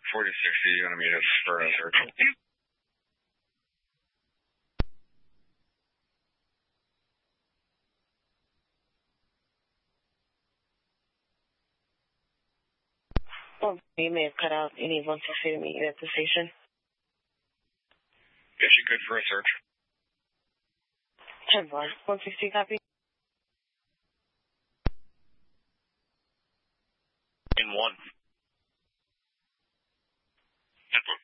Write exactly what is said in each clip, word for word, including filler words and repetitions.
forty sixty, you want to meet us for a search? Oh, you may have cut out. You need one sixty to meet you at the station. Is she good for a search? ten four. one sixty copy. In one. ten four.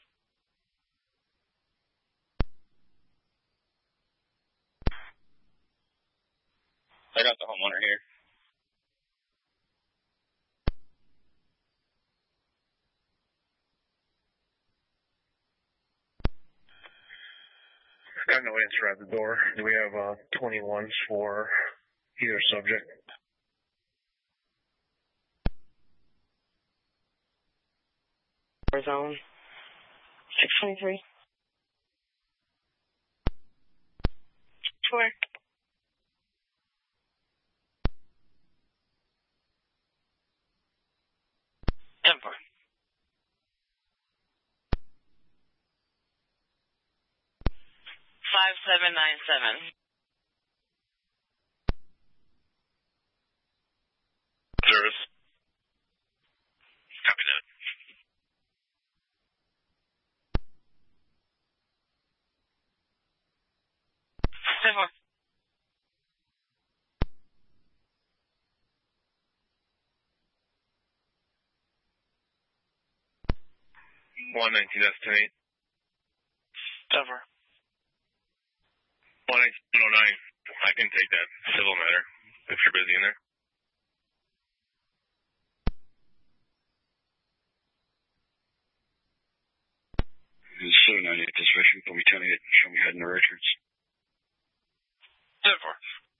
I got the homeowner here. Got no answer at the door. Do we have uh, twenty-ones for either subject? Zone six twenty-three. Four. ten four. five seven nine seven. Service. Copy that. ten four. one nineteen estimate. ten four. one nineteen oh nine. I can take that civil matter if you're busy in there. seven ninety-eight dispatch, call me ten eight, show me head in the Richards. ten four.